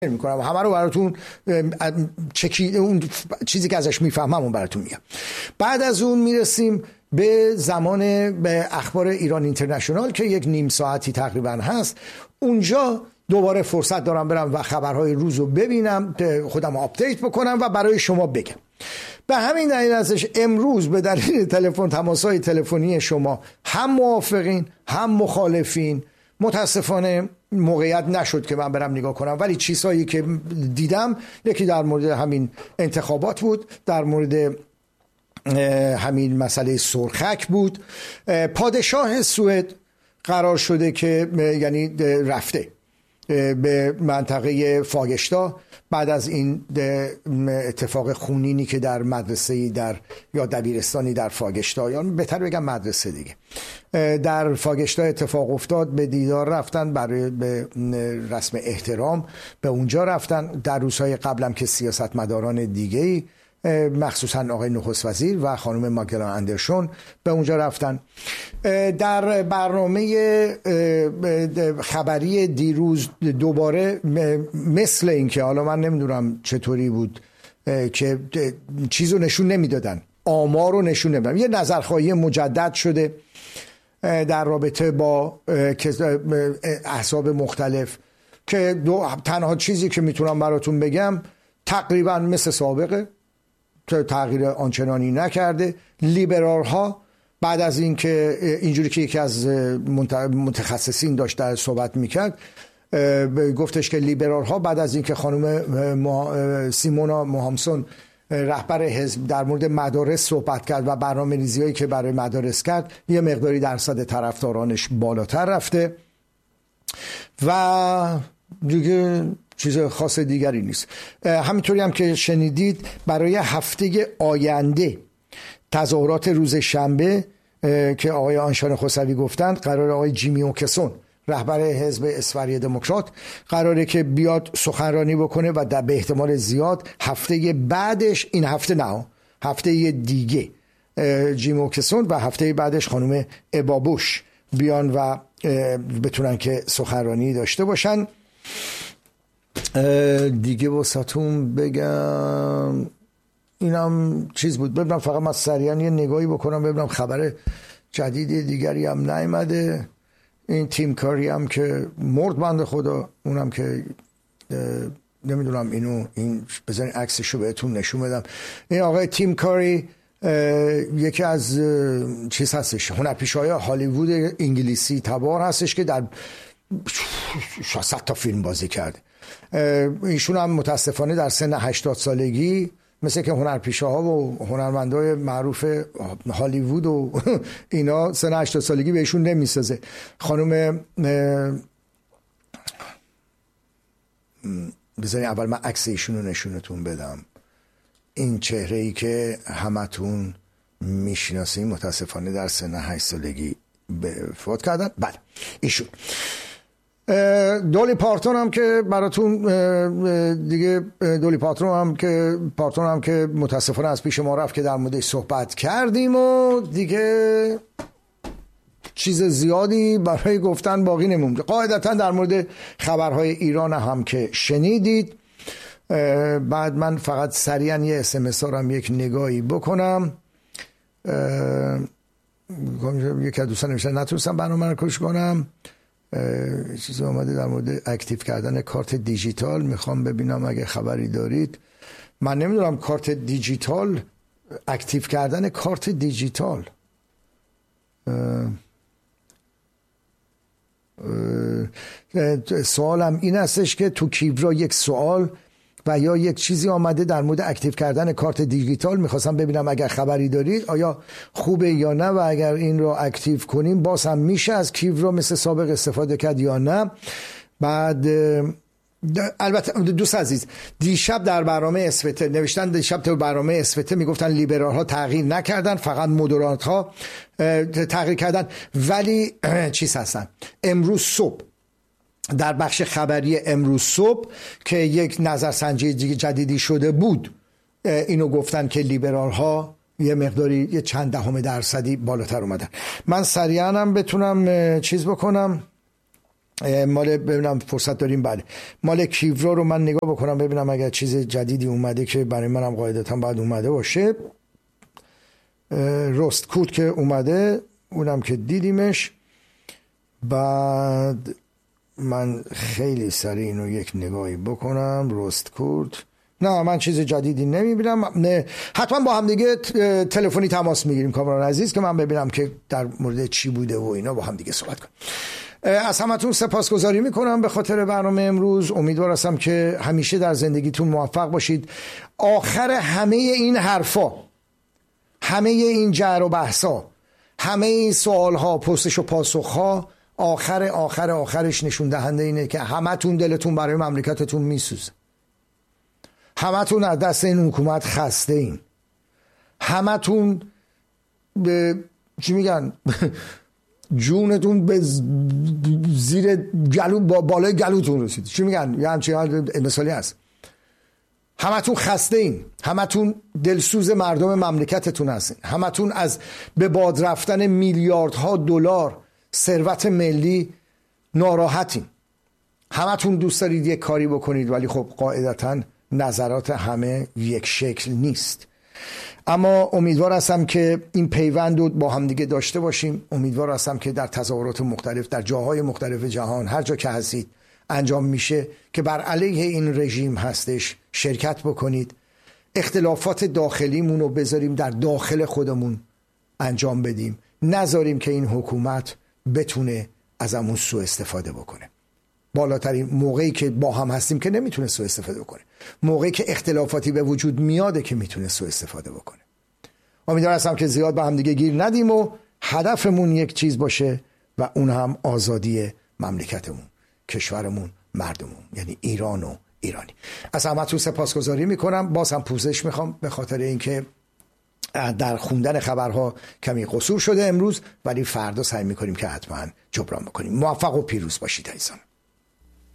میکنم، همه رو براتون اون چیزی که ازش میفهمم اون براتون میگم. بعد از اون میرسیم به زمان به اخبار ایران اینترنشنال که یک نیم ساعتی تقریبا هست. اونجا دوباره فرصت دارم برم و خبرهای روز رو ببینم، خودم آپدیت بکنم و برای شما بگم. به همین دلیل هستش امروز به دلیل تماس‌های تلفنی شما هم موافقین هم مخالفین متاسفانه موقعیت نشد که من برم نگاه کنم، ولی چیزهایی که دیدم یکی در مورد همین انتخابات بود، در مورد همین مسئله سرخک بود. پادشاه سوئد قرار شده که یعنی رفته به منطقه فاگشتا بعد از این اتفاق خونینی که در مدرسه‌ای یا دبیرستانی در فاگشتا، یا بهتر بگم مدرسه دیگه، در فاگشتا اتفاق افتاد. به دیدار رفتن برای به رسم احترام به اونجا رفتن. در روزهای قبلم که سیاستمداران دیگه‌ای مخصوصا آقای نخست وزیر و خانم ماگدالنا اندرسون به اونجا رفتن. در برنامه خبری دیروز دوباره مثل این که حالا من نمیدونم چطوری بود که چیزو نشون نمیدادن، آمار رو نشون نمیدادن، یه نظرخواهی مجدد شده در رابطه با احزاب مختلف که تنها چیزی که میتونم براتون بگم تقریبا مثل سابقه، تغییر آنچنانی نکرده. لیبرال ها بعد از اینکه اینجوری که یکی از متخصصین داشت در صحبت میکرد گفتش که لیبرال ها بعد از اینکه خانم سیمونا موهامسون رهبر حزب در مورد مدارس صحبت کرد و برنامه‌ریزی‌هایی که برای مدارس کرد، یه مقداری درصد طرفدارانش بالاتر رفته و دیگه چیز خاص دیگری نیست. همینطوری هم که شنیدید برای هفته آینده تظاهرات روز شنبه که آقای آنشان خسروی گفتند، قرار آقای جیمی اوکسون رهبر حزب اسفری دموکرات قراره که بیاد سخنرانی بکنه و به احتمال زیاد هفته بعدش، این هفته نه، هفته دیگه جیمی اوکسون و هفته بعدش خانم ابابوش بیان و بتونن که سخنرانی داشته باشن. دیگه واسهتون بگم اینم چیز بود. ببینم فقط من سریعا یه نگاهی بکنم ببینم خبر جدیدی دیگری هم نیامده. این تیم کاری هم که مرد بنده خدا، اونم که نمیدونم این بذارین عکسشو بهتون نشون بدم. این آقای تیم کاری یکی از چیز هستش، هنرپیشه‌های هالیوود انگلیسی تبار هستش که در 100 تا فیلم بازی کرده. ایشون هم متاسفانه در سن 80 سالگی مثل که هنرپیشه‌ها و هنرمندای معروف هالیوود و اینا سن 80 سالگی بهشون نمیسازه. خانم بذارین اول من عکس ایشون رو نشونتون بدم. این چهره‌ای که همتون میشناسین متاسفانه در سن 8 سالگی فوت کردن. بله ایشون. دولی پارتون هم که براتون دیگه دولی پارتون هم که متاسفانه از پیش ما رفت که در موردش صحبت کردیم و دیگه چیز زیادی برای گفتن باقی نمونده. قاعدتا در مورد خبرهای ایران هم که شنیدید. بعد من فقط سریعا یه اسمس ها هم یک نگاهی بکنم. یکی از دوستان نوشتن نتونستم برنامه رو گوش کنم. چیزی اومده در مورد اکتیو کردن کارت دیجیتال، میخوام ببینم اگه خبری دارید. من نمیدونم کارت دیجیتال، اکتیو کردن کارت دیجیتال سوالم این هستش که تو کیورا یک سوال و یا یک چیزی آمده در مورد اکتیو کردن کارت دیجیتال. میخواستم ببینم اگر خبری دارید آیا خوبه یا نه، و اگر این رو اکتیو کنیم باز هم میشه از کیورا مثل سابق استفاده کرد یا نه. بعد البته دوست عزیز، دیشب در برنامه اسوته نوشتن، دیشب تو برنامه اسوته میگفتن لیبرال ها تغییر نکردن، فقط مدرات ها تغییر کردن. ولی چیز هستن امروز صبح در بخش خبری امروز صبح که یک نظرسنجی جدیدی شده بود، اینو گفتن که لیبرال ها یه مقداری یه چند دهم درصدی بالاتر اومدن. من سریعا هم بتونم چیز بکنم، مال ببینم فرصت داریم. بله مال کیورا رو من نگاه بکنم ببینم اگر چیز جدیدی اومده که برای منم قاعدتا باید اومده باشه. رست کورت که اومده اونم که دیدیمش. بعد من خیلی سریع اینو یک نگاهی بکنم. رست کورت نه من چیز جدیدی نمیبینم. نه حتما با هم دیگه تلفنی تماس میگیریم کامران عزیز که من ببینم که در مورد چی بوده و اینا با هم دیگه صحبت کنیم. از همتون سپاسگزاری میکنم به خاطر برنامه امروز. امیدوار هستم که همیشه در زندگیتون موفق باشید. آخر همه این حرفا، همه این جر و بحثا، همه این سوالها، پرسش و پاسخها، آخرش نشون دهنده اینه که همتون دلتون برای مملکتتون میسوزه. همتون از دست این حکومت خسته این. همتون چی میگن جونتون به زیر گلو بالای گلوتون رسید. چی میگن یه همچین مثالی هست. همتون خسته این. همتون دلسوز مردم مملکتتون هستین. همتون از به باد رفتن میلیاردها دلار ثروت ملی ناراحتین. همتون دوست دارید یک کاری بکنید ولی خب قاعدتاً نظرات همه یک شکل نیست. اما امیدوار هستم که این پیوند رو با هم دیگه داشته باشیم. امیدوار هستم که در تظاهرات مختلف در جاهای مختلف جهان هر جا که هستید انجام میشه که بر علیه این رژیم هستش شرکت بکنید. اختلافات داخلیمون رو بذاریم در داخل خودمون انجام بدیم. نذاریم که این حکومت بتونه ازمون سوء استفاده بکنه. بالاترین موقعی که با هم هستیم که نمیتونه سوء استفاده بکنه. موقعی که اختلافاتی به وجود میاده که میتونه سوء استفاده بکنه. امیدوار هستم که زیاد به هم دیگه گیر ندیم و هدفمون یک چیز باشه و اون هم آزادی مملکتمون، کشورمون، مردمون، یعنی ایران و ایرانی. از همتون سپاسگزاری میکنم. باز هم پوزش میخوام به خاطر اینکه در خوندن خبرها کمی قصور شده امروز، ولی فردا سعی میکنیم که حتما جبران بکنیم. موفق و پیروز باشید عزیزان.